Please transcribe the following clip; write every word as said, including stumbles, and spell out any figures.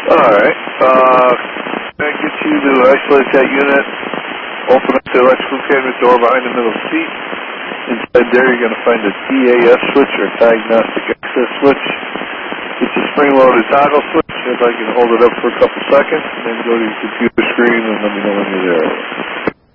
Alright, uh, I get you to isolate that unit, open up the electrical cabinet door behind the middle seat. Inside there you're going to find a D A S switch, or diagnostic access switch. It's a spring-loaded toggle switch. If I can hold it up for a couple seconds, and then go to your computer screen and let me know when you're there.